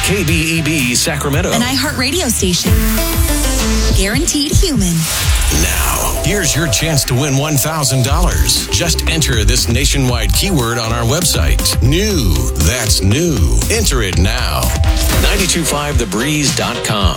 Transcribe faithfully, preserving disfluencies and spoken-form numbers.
K B E B Sacramento. An iHeartRadio station. Guaranteed human. Now, here's your chance to win one thousand dollars. Just enter this nationwide keyword on our website. New. That's new. Enter it now. nine two five the breeze dot com.